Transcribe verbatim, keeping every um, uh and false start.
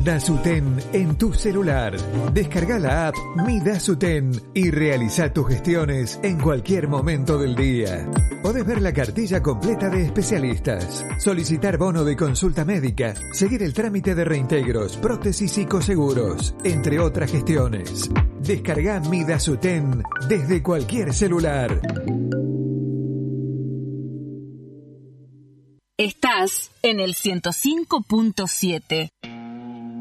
Dasuten en tu celular. Descarga la app Mi Dasuten y realiza tus gestiones en cualquier momento del día. Podés ver la cartilla completa de especialistas, solicitar bono de consulta médica, seguir el trámite de reintegros, prótesis y coseguros, entre otras gestiones. Descarga Mi Dasuten desde cualquier celular. Estás en el ciento cinco punto siete.